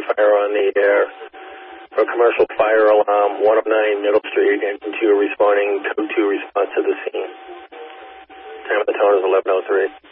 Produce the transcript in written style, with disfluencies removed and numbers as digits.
fire on the air for commercial fire alarm, 109 Middle Street, and 2 responding, code 2 response to the scene. Time of the tone is 11:03.